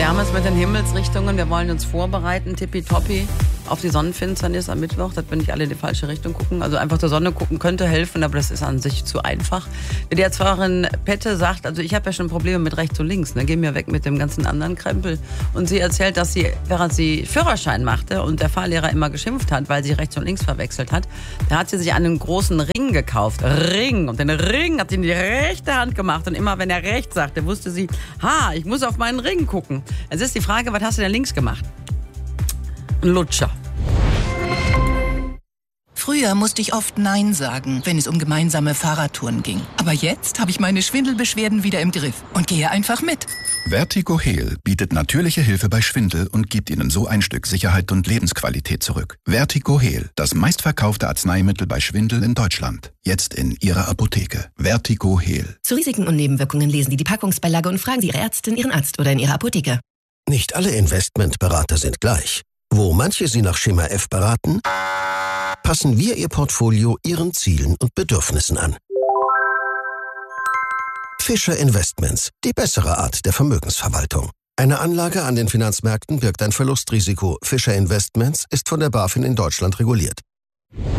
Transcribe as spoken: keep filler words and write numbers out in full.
Wir haben es mit den Himmelsrichtungen, wir wollen uns vorbereiten, tippitoppi, auf die Sonnenfinsternis am Mittwoch, dass wir nicht alle in die falsche Richtung gucken. Also einfach zur Sonne gucken könnte helfen, aber das ist an sich zu einfach. Wie die Erzfahrerin Pette sagt, also ich habe ja schon Probleme mit rechts und links, ne? Geh mir weg mit dem ganzen anderen Krempel. Und sie erzählt, dass sie, während sie Führerschein machte und der Fahrlehrer immer geschimpft hat, weil sie rechts und links verwechselt hat, da hat sie sich einen großen Ring gekauft. Ring. Und den Ring hat sie in die rechte Hand gemacht. Und immer wenn er rechts sagte, wusste sie, ha, ich muss auf meinen Ring gucken. Jetzt ist die Frage, was hast du denn links gemacht? Ein Lutscher. Früher musste ich oft Nein sagen, wenn es um gemeinsame Fahrradtouren ging. Aber jetzt habe ich meine Schwindelbeschwerden wieder im Griff und gehe einfach mit. Vertigo Heal bietet natürliche Hilfe bei Schwindel und gibt Ihnen so ein Stück Sicherheit und Lebensqualität zurück. Vertigo Heal, das meistverkaufte Arzneimittel bei Schwindel in Deutschland. Jetzt in Ihrer Apotheke. Vertigo Heal. Zu Risiken und Nebenwirkungen lesen Sie die Packungsbeilage und fragen Sie Ihre Ärztin, Ihren Arzt oder in Ihrer Apotheke. Nicht alle Investmentberater sind gleich. Wo manche Sie nach Schema F beraten, passen wir Ihr Portfolio Ihren Zielen und Bedürfnissen an. Fischer Investments, die bessere Art der Vermögensverwaltung. Eine Anlage an den Finanzmärkten birgt ein Verlustrisiko. Fischer Investments ist von der BaFin in Deutschland reguliert.